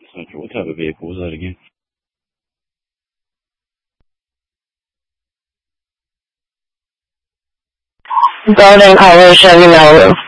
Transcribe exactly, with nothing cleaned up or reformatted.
So what type of vehicle was that again? Golden color Chevy Malibu.